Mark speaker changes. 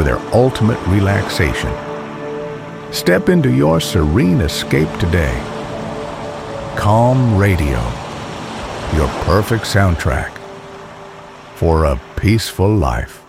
Speaker 1: for their ultimate relaxation. Step into your serene escape today. Calm Radio, your perfect soundtrack for a peaceful life.